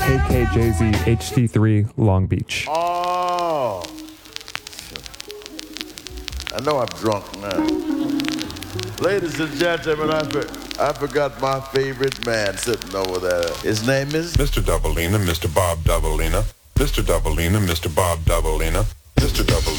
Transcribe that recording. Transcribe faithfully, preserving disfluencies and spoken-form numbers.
K K J Z H D three Long Beach. Oh. I know I'm drunk now. Ladies and gentlemen, I, for, I forgot my favorite man sitting over there. His name is Mister Doubleina, Mister Bob Doubleina. Mister Doubleina, Mister Bob Doubleina. Mister Doubleina.